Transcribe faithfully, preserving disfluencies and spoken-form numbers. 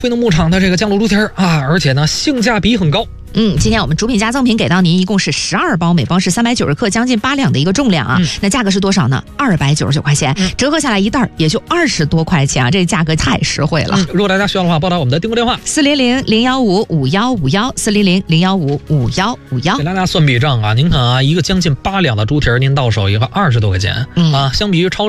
惠农牧场的这个降露猪蹄儿啊，而且呢性价比很高。 嗯，今天我们主品加赠品给到您，一共是十二包，每包是三百九十克，将近八两的一个重量啊。嗯、那价格是多少呢？二百九十九块钱，嗯、折合下来一袋也就二十多块钱啊，这价格太实惠了。 嗯、如果大家需要的话，拨打我们的订购电话四零零零幺五五幺五幺四零零零幺五五幺五幺。 给大家算笔账啊，您看啊，一个将近八两的猪蹄儿，您到手一个二十多块钱，嗯、啊，相比于超